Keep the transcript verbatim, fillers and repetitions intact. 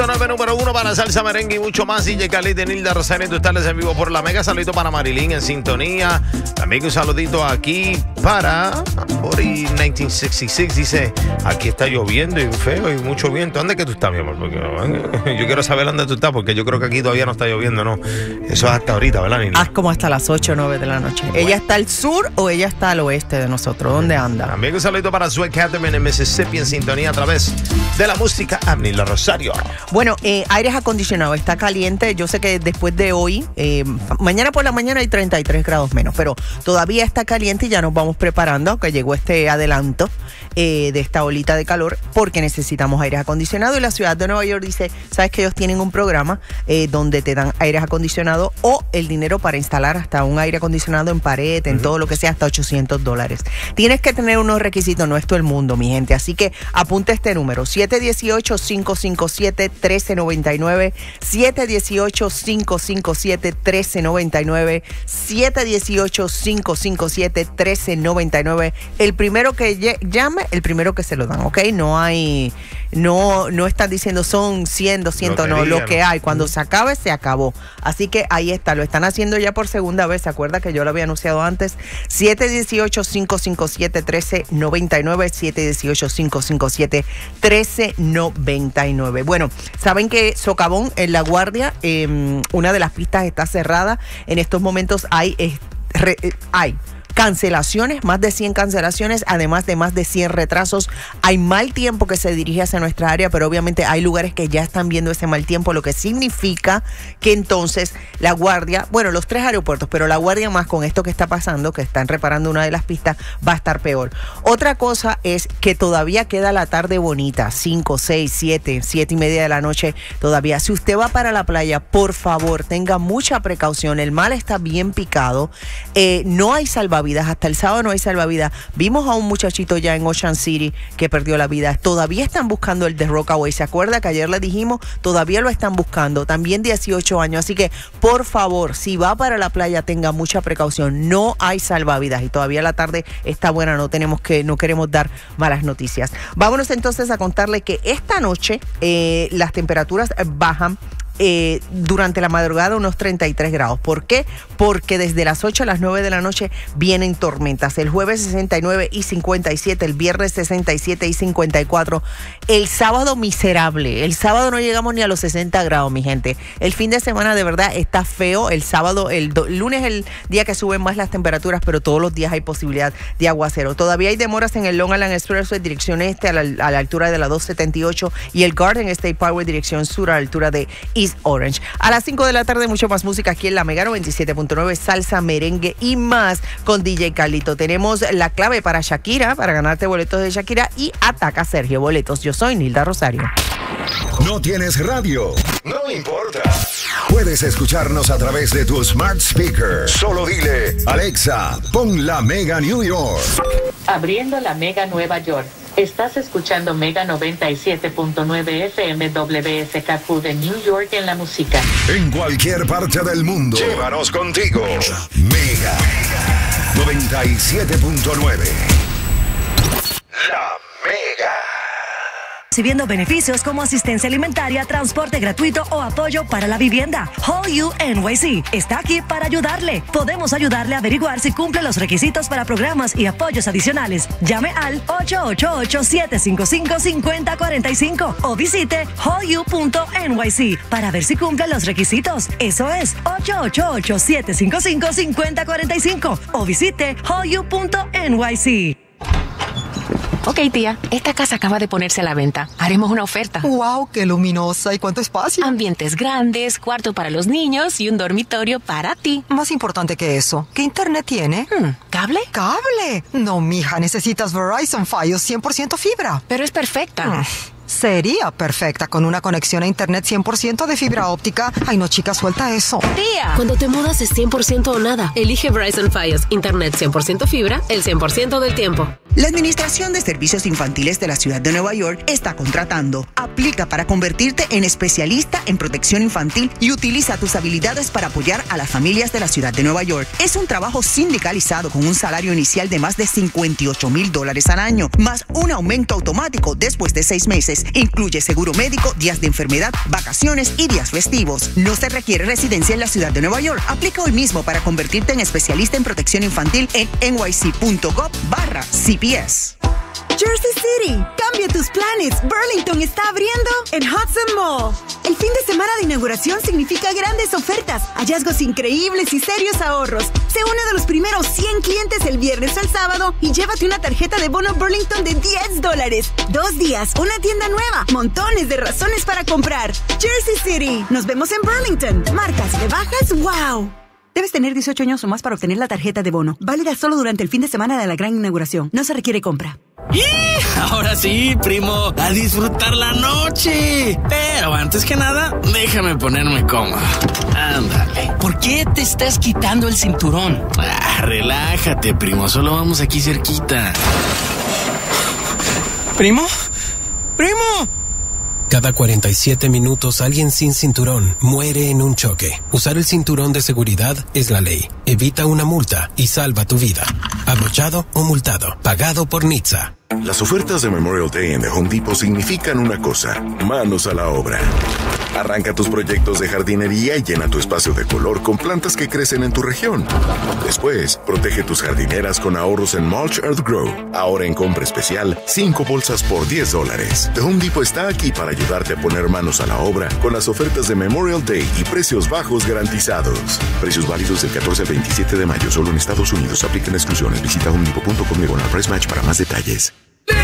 nueve número uno para salsa, merengue y mucho más. D J Khalid, Nilda Rosario, tú estás en vivo por la Mega. Saludito para Marilyn en sintonía. También un saludito aquí para Bori mil novecientos sesenta y seis. Dice, aquí está lloviendo y feo y mucho viento. ¿Dónde es que tú estás, mi amor? Porque yo quiero saber dónde tú estás, porque yo creo que aquí todavía no está lloviendo, ¿no? Eso es hasta ahorita, ¿verdad, Nilda? Ah, como hasta las ocho o nueve de la noche. Bueno. ¿Ella está al sur o ella está al oeste de nosotros? ¿Dónde anda? También un saludito para Sweat Academy en Mississippi en sintonía a través de la música Nilda Rosario. Bueno, eh, aires acondicionados, está caliente. Yo sé que después de hoy, eh, mañana por la mañana hay treinta y tres grados menos, pero todavía está caliente y ya nos vamos preparando, que llegó este adelanto eh, de esta olita de calor, porque necesitamos aires acondicionados. Y la ciudad de Nueva York dice, sabes que ellos tienen un programa eh, donde te dan aires acondicionados o el dinero para instalar hasta un aire acondicionado en pared, en uh-huh. todo lo que sea, hasta ochocientos dólares. Tienes que tener unos requisitos, no es todo el mundo, mi gente. Así que apunta este número, siete uno ocho, cinco cinco siete, uno tres nueve nueve, siete uno ocho, cinco cinco siete, uno tres nueve nueve, siete uno ocho, cinco cinco siete, uno tres nueve nueve. El primero que llame, el primero que se lo dan, ¿ok? No hay, no, no están diciendo son cien, doscientos, no, lo que hay. Cuando se acabe, se acabó. Así que ahí está, lo están haciendo ya por segunda vez. ¿Se acuerda que yo lo había anunciado antes? siete uno ocho, cinco cinco siete, uno tres nueve nueve, siete uno ocho, cinco cinco siete, uno tres nueve nueve. Bueno, saben que Socavón en La Guardia, eh, una de las pistas está cerrada. En estos momentos hay, eh, re, eh, hay cancelaciones, más de cien cancelaciones, además de más de cien retrasos. Hay mal tiempo que se dirige hacia nuestra área, pero obviamente hay lugares que ya están viendo ese mal tiempo, lo que significa que entonces La Guardia, bueno, los tres aeropuertos, pero La Guardia más con esto que está pasando, que están reparando una de las pistas, va a estar peor. Otra cosa es que todavía queda la tarde bonita, cinco, seis, siete, siete y media de la noche todavía. Si usted va para la playa, por favor, tenga mucha precaución. El mar está bien picado, eh, no hay salvavidas. Hasta el sábado no hay salvavidas. Vimos a un muchachito ya en Ocean City que perdió la vida. Todavía están buscando el de Rockaway. ¿Se acuerda que ayer le dijimos? Todavía lo están buscando. También dieciocho años. Así que, por favor, si va para la playa, tenga mucha precaución. No hay salvavidas y todavía la tarde está buena. No tenemos que, no queremos dar malas noticias. Vámonos entonces a contarle que esta noche eh, las temperaturas bajan. Eh, durante la madrugada unos treinta y tres grados. ¿Por qué? Porque desde las ocho a las nueve de la noche vienen tormentas. El jueves sesenta y nueve y cincuenta y siete, el viernes sesenta y siete y cincuenta y cuatro. El sábado miserable. El sábado no llegamos ni a los sesenta grados, mi gente. El fin de semana de verdad está feo. El sábado, el, do, el lunes es el día que suben más las temperaturas, pero todos los días hay posibilidad de aguacero. Todavía hay demoras en el Long Island Expressway dirección este a la, a la altura de la dos setenta y ocho y el Garden State Parkway dirección sur a la altura de East Orange. A las cinco de la tarde, mucho más música aquí en la Mega noventa y siete punto nueve, salsa, merengue y más con D J Carlito. Tenemos la clave para Shakira, para ganarte boletos de Shakira y ataca Sergio Boletos. Yo soy Nilda Rosario. ¿No tienes radio? No importa. Puedes escucharnos a través de tu smart speaker. Solo dile, Alexa, pon la Mega New York. Abriendo la Mega Nueva York. Estás escuchando Mega noventa y siete punto nueve F M W S K Q de New York en la música. En cualquier parte del mundo. Llévanos contigo. Mega noventa y siete punto nueve. La Mega. Recibiendo beneficios como asistencia alimentaria, transporte gratuito o apoyo para la vivienda. Whole U N Y C está aquí para ayudarle. Podemos ayudarle a averiguar si cumple los requisitos para programas y apoyos adicionales. Llame al ocho ocho ocho, siete cinco cinco, cinco cero cuatro cinco o visite whole u punto N Y C para ver si cumple los requisitos. Eso es ocho ocho ocho, siete cinco cinco, cinco cero cuatro cinco o visite whole u punto N Y C. Ok, tía, esta casa acaba de ponerse a la venta. Haremos una oferta. ¡Wow! ¡Qué luminosa! ¿Y cuánto espacio? Ambientes grandes, cuarto para los niños y un dormitorio para ti. Más importante que eso, ¿qué internet tiene? Hmm, ¿Cable? ¿Cable? No, mija, necesitas Verizon Fios cien por ciento fibra. Pero es perfecta. Hmm. Sería perfecta con una conexión a internet cien por ciento de fibra óptica. Ay, no, chica, suelta eso. ¡Tía! Cuando te mudas es cien por ciento o nada. Elige Verizon Fios. Internet cien por ciento fibra el cien por ciento del tiempo. La Administración de Servicios Infantiles de la Ciudad de Nueva York está contratando. Aplica para convertirte en especialista en protección infantil y utiliza tus habilidades para apoyar a las familias de la Ciudad de Nueva York. Es un trabajo sindicalizado con un salario inicial de más de cincuenta y ocho mil dólares al año, más un aumento automático después de seis meses. Incluye seguro médico, días de enfermedad, vacaciones y días festivos. No se requiere residencia en la Ciudad de Nueva York. Aplica hoy mismo para convertirte en especialista en protección infantil en n y c punto gov barra C P S. Jersey City, cambia tus planes. Burlington está abriendo en Hudson Mall. El fin de semana de inauguración significa grandes ofertas, hallazgos increíbles y serios ahorros. Sé uno de los primeros cien clientes el viernes al sábado y llévate una tarjeta de bono Burlington de diez dólares. Dos días, una tienda nueva, montones de razones para comprar. Jersey City, nos vemos en Burlington. Marcas, rebajas, wow. Debes tener dieciocho años o más para obtener la tarjeta de bono. Válida solo durante el fin de semana de la gran inauguración. No se requiere compra. ¡Y! Ahora sí, primo, a disfrutar la noche. Pero antes que nada, déjame ponerme cómodo. Ándale. ¿Por qué te estás quitando el cinturón? Ah, relájate, primo. Solo vamos aquí cerquita. ¿Primo? ¡Primo! Cada cuarenta y siete minutos alguien sin cinturón muere en un choque. Usar el cinturón de seguridad es la ley. Evita una multa y salva tu vida. Abrochado o multado. Pagado por N H T S A. Las ofertas de Memorial Day en The Home Depot significan una cosa: manos a la obra. Arranca tus proyectos de jardinería y llena tu espacio de color con plantas que crecen en tu región. Después, protege tus jardineras con ahorros en Mulch Earth Grow. Ahora en compra especial, cinco bolsas por diez dólares. The Home Depot está aquí para ayudarte a poner manos a la obra con las ofertas de Memorial Day y precios bajos garantizados. Precios válidos del catorce al veintisiete de mayo, solo en Estados Unidos. Aplican exclusiones. Visita home depot punto com diagonal price match para más detalles.